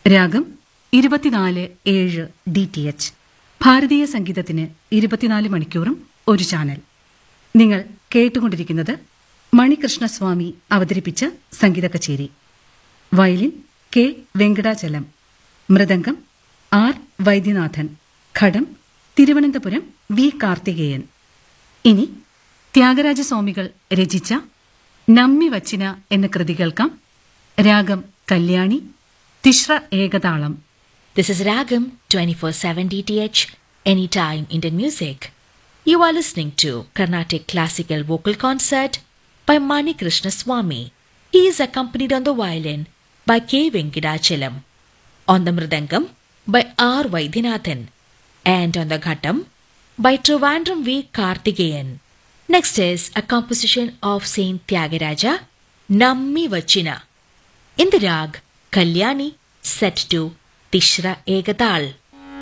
രാഗം 24/7 DTH. ഭാരതീയ സംഗീതത്തിന് 24 മണിക്കൂറും ഒരു ചാനൽ. നിങ്ങൾ കേട്ടുകൊണ്ടിരിക്കുന്നത് മണികൃഷ്ണസ്വാമി അവതരിപ്പിച്ച സംഗീത കച്ചേരി. Violin K Venkatachalam, mridangam R Vaidyanathan, ഘടം തിരുവനന്തപുരം വി കാർത്തികേയൻ. ഇനി ത്യാഗരാജസ്വാമികൾ രചിച്ച നമ്മി വച്ചിന എന്ന കൃതി കേൾക്കാം. രാഗം Kalyani, തിശ്ര ഏകതാളം. This is Ragam 24/7 DTH, anytime Indian music. You are listening to Carnatic Classical Vocal Concert by Mani Krishna Swami. He is accompanied on the violin by K. Venkadachalam, on the mridangam by R. Vaidyanathan, and on the ghatam by Trivandrum V. Karthikeyan. Next is a composition of Saint Tyagaraja, Nammi Vachina, in the rag Kalyani, set to Tishra Egatal.